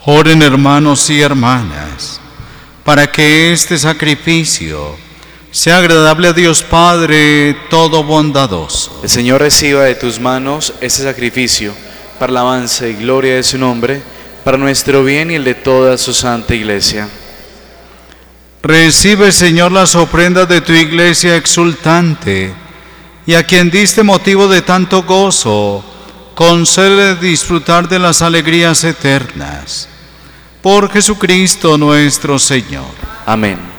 Oren, hermanos y hermanas, para que este sacrificio sea agradable a Dios Padre todo bondadoso. El Señor reciba de tus manos este sacrificio para la alabanza y gloria de su nombre, para nuestro bien y el de toda su santa Iglesia. Recibe, Señor, las ofrendas de tu Iglesia exultante, y a quien diste motivo de tanto gozo, concede disfrutar de las alegrías eternas. Por Jesucristo nuestro Señor. Amén.